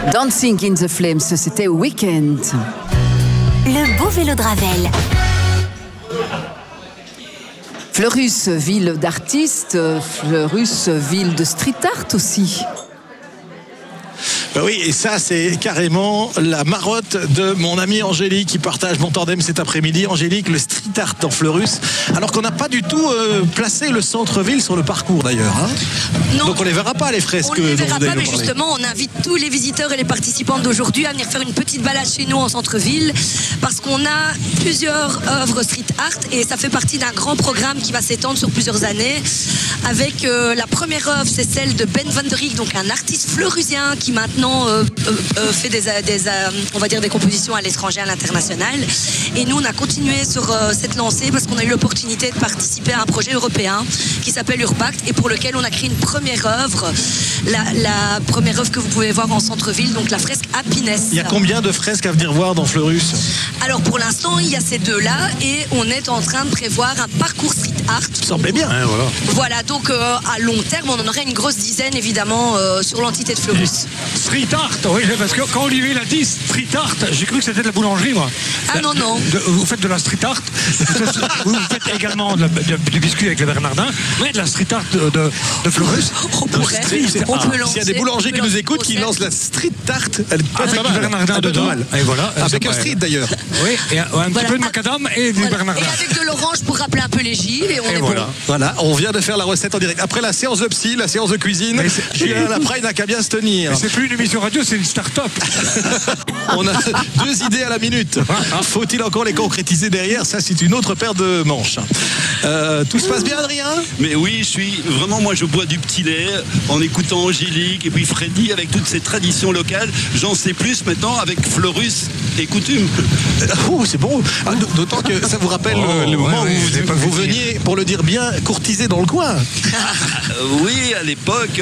Dancing in the Flames, c'était Weekend. Le beau vélo de Ravel. Fleurus, ville d'artistes, Fleurus, ville de street art aussi. Ben oui, et ça, c'est carrément la marotte de mon amie Angélique qui partage mon tandem cet après-midi. Angélique, le street art dans Fleurus, alors qu'on n'a pas du tout placé le centre-ville sur le parcours d'ailleurs. Hein. Donc on ne les verra pas, les fresques. On ne les verra pas, mais justement, on invite tous les visiteurs et les participants d'aujourd'hui à venir faire une petite balade chez nous en centre-ville, parce qu'on a plusieurs œuvres street art et ça fait partie d'un grand programme qui va s'étendre sur plusieurs années. Avec la première œuvre, c'est celle de Ben van der Rijck, donc un artiste fleurusien qui maintenant fait on va dire des compositions à l'étranger, à l'international. Et nous, on a continué sur cette lancée parce qu'on a eu l'opportunité de participer à un projet européen qui s'appelle Urbact et pour lequel on a créé une première œuvre, la première œuvre que vous pouvez voir en centre-ville, donc la fresque Happiness. Il y a combien de fresques à venir voir dans Fleurus? Alors pour l'instant, il y a ces deux-là et on est en train de prévoir un parcours street art. Ça semblait bien, hein, voilà. Voilà, donc à long terme, on en aurait une grosse dizaine évidemment sur l'entité de Fleurus. Street art, oui, parce que quand Olivier l'a dit, street art, j'ai cru que c'était de la boulangerie, moi. Ah non, non. Vous faites de la street art, vous faites également du biscuit avec le Bernardin, mais de la street art de Fleurus. On pourrait. S'il y a des boulangers qui nous écoutent, qui lancent la street art, elle peut avec être du Bernardin dedans. Et voilà. Avec un street d'ailleurs. Oui, et un petit peu de macadam et du Bernardin. Et avec de l'orange pour rappeler un peu les gilles et on est voilà. bon. Voilà, on vient de faire la recette en direct. Après la séance de psy, la séance de cuisine, la Pride n'a qu'à bien se tenir. Mais c'est plus une émission radio, c'est une start-up. On a 2 idées à la minute. Faut-il encore les concrétiser derrière? Ça, c'est une autre paire de manches. Tout se passe bien, Adrien? Mais oui, moi je bois du petit lait en écoutant Angélique et puis Freddy avec toutes ces traditions locales. J'en sais plus maintenant avec Fleurus et coutume. Oh, c'est bon. D'autant que ça vous rappelle le moment où vous veniez, pour le dire bien, courtiser dans le coin. Oui, à l'époque.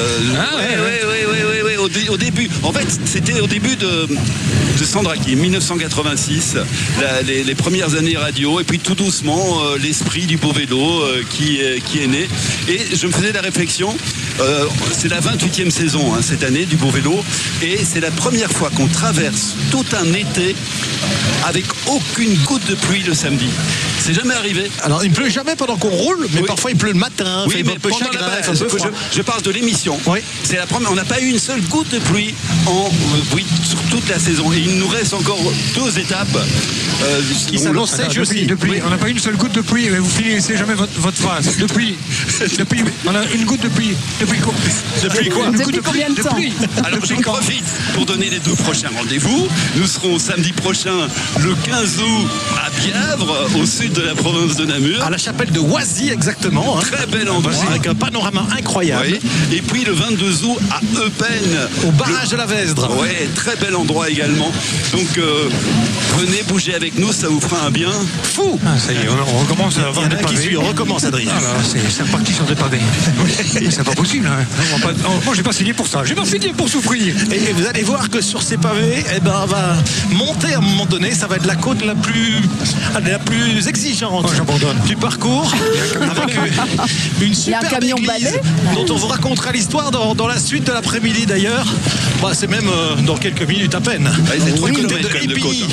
Oui. Au début. En fait, c'était au début de Sandra Kim, 1986, les premières années radio, et puis tout doucement l'esprit du beau vélo qui est né. Et je me faisais la réflexion, c'est la 28e saison cette année du beau vélo, et c'est la première fois qu'on traverse tout un été avec aucune goutte de pluie le samedi. C'est jamais arrivé. Alors il ne pleut jamais pendant qu'on roule, mais parfois il pleut le matin. Oui, mais pendant je parle de l'émission. Oui. C'est la première. On n'a pas eu une seule goutte de pluie sur toute la saison. Et il nous reste encore 2 étapes qui s'annonçaient aussi. On n'a pas eu une seule goutte de pluie. Mais vous finissez jamais votre phrase. Depuis, on a une goutte de pluie. Depuis quoi? Depuis combien de temps? Alors j'en profite pour donner les 2 prochains rendez-vous. Nous serons samedi prochain, le 15 août, à Bièvre, au sud de la province de Namur. À la chapelle de Oisy, exactement. Très bel endroit. Avec un panorama incroyable. Oui. Et puis le 22 août, à Eupen. Au barrage de la Vesdre. Oui, très bel endroit également. Donc venez bouger avec nous, ça vous fera un bien fou. Ça y est, on recommence à avoir des pavés. On recommence, Adrien. C'est reparti sur des pavés. C'est pas possible. Moi, j'ai pas signé pour ça. J'ai pas signé pour souffrir. Et vous allez voir que sur ces pavés, on va monter à un moment donné. Ça va être la côte la plus exigeante du parcours. Avec une super église balai dont on vous racontera l'histoire dans la suite de l'après-midi d'ailleurs. C'est même dans quelques minutes à peine. C'est 3 kilomètres quand même de côte.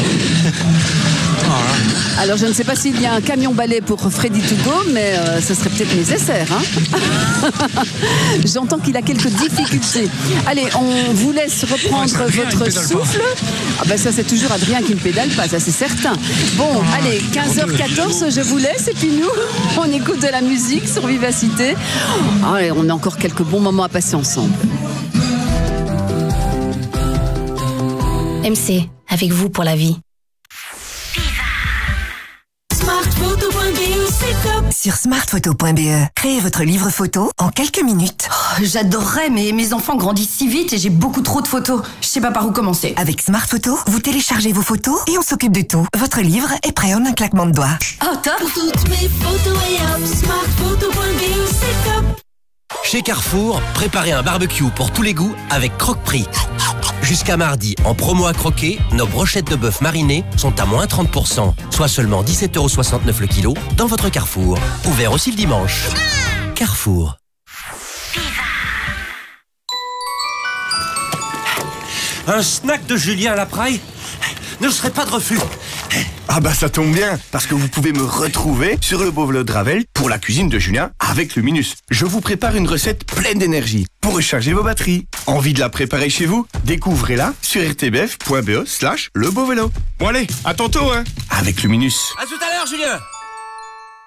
Alors je ne sais pas s'il y a un camion balai pour Freddy to go, mais ça serait peut-être nécessaire. J'entends qu'il a quelques difficultés. Allez, on vous laisse reprendre votre souffle. Ça c'est toujours Adrien qui ne pédale pas, ça c'est certain. Bon, allez, 15h14, je vous laisse et puis nous, on écoute de la musique sur Vivacité. Allez, on a encore quelques bons moments à passer ensemble. MC, avec vous pour la vie. Sur smartphoto.be, créez votre livre photo en quelques minutes. J'adorerais, mais mes enfants grandissent si vite et j'ai beaucoup trop de photos. Je sais pas par où commencer. Avec Smartphoto, vous téléchargez vos photos et on s'occupe de tout. Votre livre est prêt en un claquement de doigts. Oh, top! Pour toutes mes photos et hop, smartphoto.be, c'est top! Chez Carrefour, préparez un barbecue pour tous les goûts avec Croque-Prix. Jusqu'à mardi, en promo à croquer, nos brochettes de bœuf marinées sont à moins 30%, soit seulement 17,69€ le kilo dans votre Carrefour. Ouvert aussi le dimanche. Carrefour. Un snack de Julien Lapraille ne serait pas de refus. Ah bah ça tombe bien, parce que vous pouvez me retrouver sur le beau vélo de Ravel pour la cuisine de Julien avec Luminus. Je vous prépare une recette pleine d'énergie pour recharger vos batteries. Envie de la préparer chez vous? Découvrez-la sur rtbf.be/lebeauvélo. Bon allez, à tantôt hein. Avec Luminus. À tout à l'heure Julien.